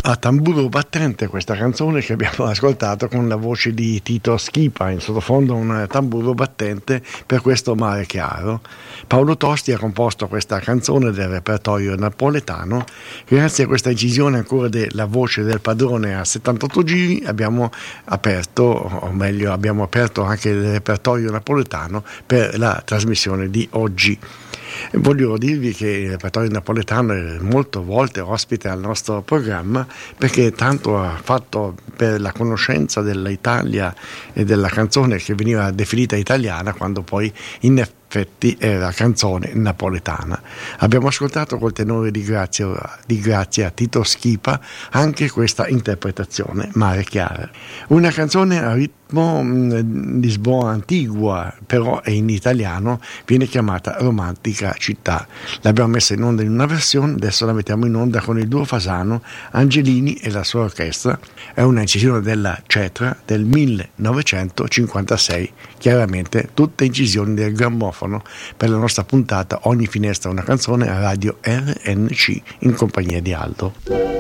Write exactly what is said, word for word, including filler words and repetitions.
A tamburo battente questa canzone che abbiamo ascoltato con la voce di Tito Schipa, in sottofondo un tamburo battente per questo Mare Chiaro. Paolo Tosti ha composto questa canzone del repertorio napoletano. Grazie a questa incisione ancora della voce del padrone a settantotto giri abbiamo aperto, o meglio abbiamo aperto anche il repertorio napoletano per la trasmissione di oggi. Voglio dirvi che il repertorio napoletano è molte volte ospite al nostro programma perché tanto ha fatto per la conoscenza dell'Italia e della canzone che veniva definita italiana quando poi in effetti era canzone napoletana. Abbiamo ascoltato col tenore di Grazia, di Grazia Tito Schipa anche questa interpretazione Mare Chiaro, una canzone a ritmo mh, Lisboa Antigua, però è in italiano, viene chiamata Romantica Città. L'abbiamo messa in onda in una versione, adesso la mettiamo in onda con il duo Fasano, Angelini e la sua orchestra. È una incisione della Cetra del millenovecentocinquantasei, chiaramente tutte incisioni del grammofono per la nostra puntata Ogni finestra una canzone a Radio R N C in compagnia di Aldo.